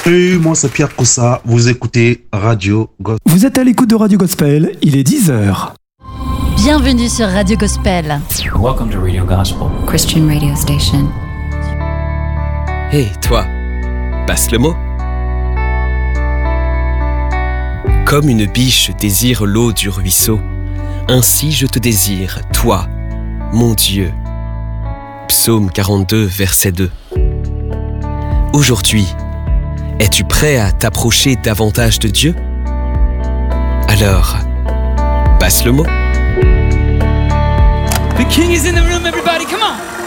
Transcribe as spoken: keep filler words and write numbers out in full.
Salut, moi c'est Pierre Coussa, vous écoutez Radio Gospel. Vous êtes à l'écoute de Radio Gospel, il est dix heures. Bienvenue sur Radio Gospel. Welcome to Radio Gospel, Christian radio station. Hé, hey, toi, passe le mot. Comme une biche désire l'eau du ruisseau, ainsi je te désire, toi, mon Dieu. Psaume quarante-deux, verset deux. Aujourd'hui, es-tu prêt à t'approcher davantage de Dieu? Alors, passe le mot. The King is in the room, everybody, come on!